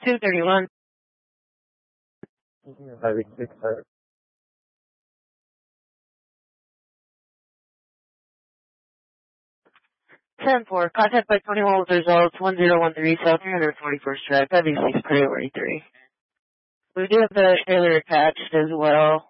231. 10-4, contact by 21 with results 1013 South 341st Drive, 76 Priority 3. We do have the trailer attached as well.